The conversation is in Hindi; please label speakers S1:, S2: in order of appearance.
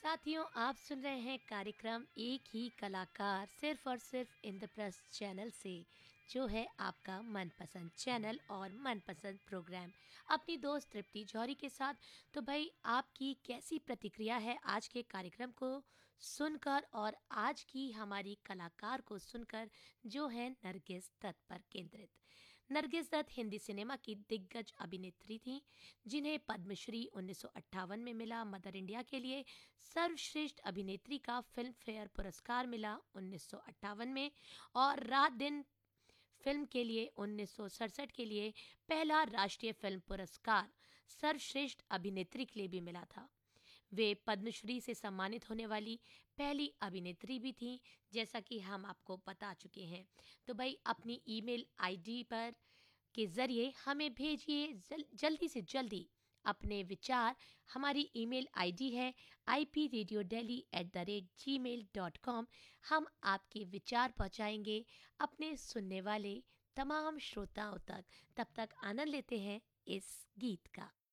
S1: साथियों, आप सुन रहे हैं कार्यक्रम एक ही कलाकार सिर्फ और सिर्फ इंद्रप्रस्थ चैनल से, जो है आपका मनपसंद चैनल और मनपसंद प्रोग्राम अपनी दोस्त तृप्ति जौहरी के साथ। तो भाई, आपकी कैसी प्रतिक्रिया है आज के कार्यक्रम को सुनकर और आज की हमारी कलाकार को सुनकर, जो है नरगिस दत्त पर केंद्रित। नरगिस दत्त हिंदी सिनेमा की दिग्गज अभिनेत्री थी, जिन्हें पद्मश्री 1958 में मिला। मदर इंडिया के लिए सर्वश्रेष्ठ अभिनेत्री का फिल्म फेयर पुरस्कार मिला 1958 में, और रात दिन फिल्म के लिए 1967 के लिए पहला राष्ट्रीय फिल्म पुरस्कार सर्वश्रेष्ठ अभिनेत्री के लिए भी मिला था। वे पद्मश्री से सम्मानित होने वाली पहली अभिनेत्री भी थीं, जैसा कि हम आपको बता चुके हैं। तो भाई, अपनी ईमेल आईडी पर के ज़रिए हमें भेजिए जल्दी से जल्दी अपने विचार। हमारी ईमेल आईडी है ipradiodeli@gmail.com। हम आपके विचार पहुंचाएंगे अपने सुनने वाले तमाम श्रोताओं तक। तब तक आनंद लेते हैं इस गीत का।